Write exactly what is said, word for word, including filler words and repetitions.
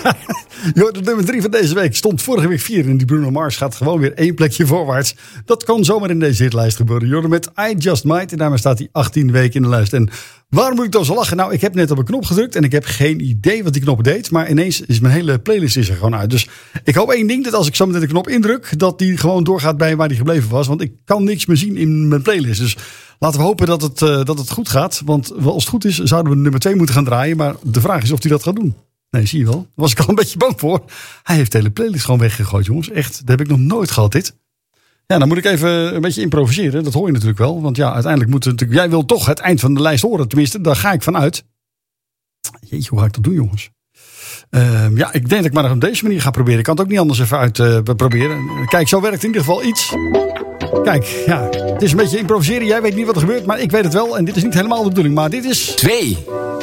Jo, de nummer drie van deze week stond vorige week vier. En die Bruno Mars gaat gewoon weer één plekje voorwaarts. Dat kan zomaar in deze hitlijst gebeuren. Jordan met I Just Might. En daarmee staat hij achttien weken in de lijst. En waarom moet ik dan zo lachen? Nou, ik heb net op een knop gedrukt. En ik heb geen idee wat die knop deed. Maar ineens is mijn hele playlist is er gewoon uit. Dus ik hoop één ding. Dat als ik zo meteen de knop indruk. Dat die gewoon doorgaat bij waar die gebleven was. Want ik kan niks meer zien in mijn playlist. Dus laten we hopen dat het, uh, dat het goed gaat. Want als het goed is zouden we nummer twee moeten gaan draaien. Maar de vraag is of hij dat gaat doen. Nee, zie je wel. Daar was ik al een beetje bang voor. Hij heeft de hele playlist gewoon weggegooid, jongens. Echt, dat heb ik nog nooit gehad, dit. Ja, dan moet ik even een beetje improviseren. Dat hoor je natuurlijk wel. Want ja, uiteindelijk moet het natuurlijk... Jij wil toch het eind van de lijst horen. Tenminste, daar ga ik van uit. Jeetje, hoe ga ik dat doen, jongens? Uh, ja, ik denk dat ik maar op deze manier ga proberen. Ik kan het ook niet anders even uit uh, proberen. Kijk, zo werkt in ieder geval iets. Kijk, ja, het is een beetje improviseren. Jij weet niet wat er gebeurt, maar ik weet het wel. En dit is niet helemaal de bedoeling. Maar dit is... Twee.